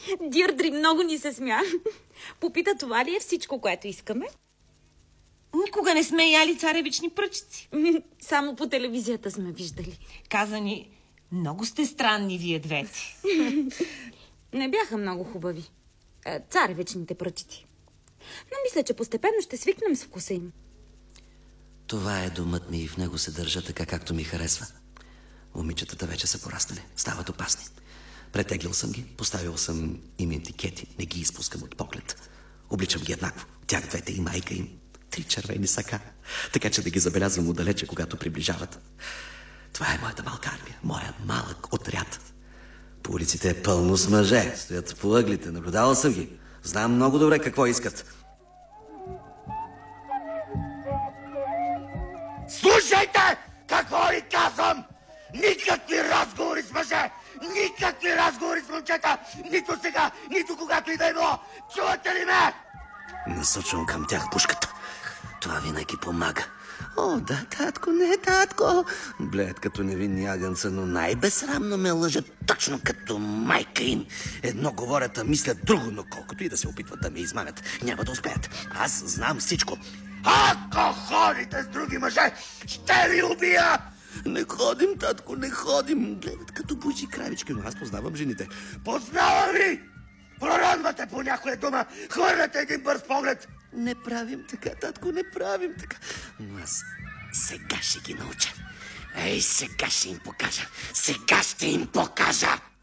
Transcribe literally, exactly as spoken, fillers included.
Дирдри много ни се смя. Попита, това ли е всичко, което искаме? Никога не сме яли царевични пръчици. Само по телевизията сме виждали. Каза ни, много сте странни вие двете. Не бяха много хубави. Царевичните пръчици. Но мисля, че постепенно ще свикнем с вкуса им. Това е домът ми и в него се държа така, както ми харесва. Момичетата вече са пораснали, стават опасни. Претеглил съм ги, поставил съм им етикети, не ги изпускам от поглед. Обличам ги еднакво, тях двете и майка им. Три червени сака, така че да ги забелязвам отдалече, когато приближават. Това е моята малка армия, моя малък отряд. По улиците е пълно с мъже, стоят по ъглите, наблюдавал съм ги. Знам много добре какво искат. Слушайте! Какво ви казвам? Никакви разговори с мъже! Никакви разговори с момчета! Нито сега, нито когато и да е било! Чувате ли ме? Насочвам към тях пушката. Това винаги помага. О, да, татко, не, татко. Блеят като невинни агънца, но най-безсрамно ме лъжат, точно като майка им. Едно говорят, а мислят друго, но колкото и да се опитват да ме измамят, няма да успеят. Аз знам всичко. Ако ходите с други мъже, ще ви убия! Не ходим, татко, не ходим. Гледат като божи кравички, но аз познавам жените. Познавам ви! Прородвате по някоя дума, хвърляте един бърз поглед. Не правим така, татко, не правим така. Но аз сега ще ги науча. Ей, сега ще им покажа. Сега ще им покажа.